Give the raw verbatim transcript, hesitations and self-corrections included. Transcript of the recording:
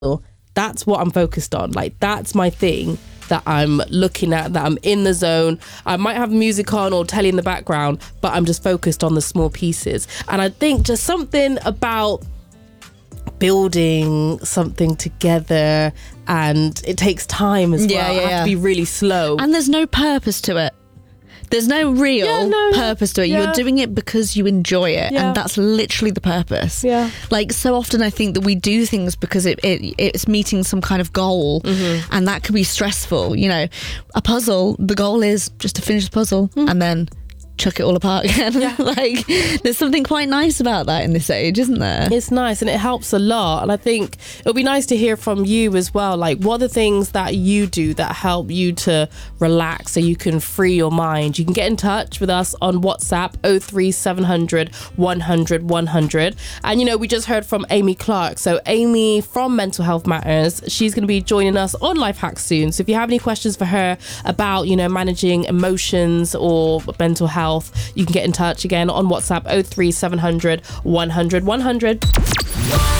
That's what I'm focused on. Like, that's my thing that I'm looking at, that I'm in the zone. I might have music on or telly in the background, but I'm just focused on the small pieces. And I think just something about building something together, and it takes time as Yeah, well. yeah, I have yeah. to be really slow. And there's no purpose to it. There's no real Yeah, no, purpose to it. yeah. You're doing it because you enjoy it, Yeah. and that's literally the purpose. Yeah. Like, so often I think that we do things because it, it it's meeting some kind of goal, Mm-hmm. and that can be stressful. You know, a puzzle, the goal is just to finish the puzzle Mm. and then chuck it all apart again. Yeah. Like, there's something quite nice about that in this age, isn't there? It's nice and it helps a lot. And I think it'll be nice to hear from you as well. Like, what are the things that you do that help you to relax so you can free your mind? You can get in touch with us on WhatsApp oh three seven hundred one hundred one hundred. And, you know, we just heard from Amy Clark. So Amy from Mental Health Matters, she's going to be joining us on Life Hacks soon. So if you have any questions for her about, you know, managing emotions or mental health, you can get in touch again on WhatsApp oh three seven hundred one hundred one hundred.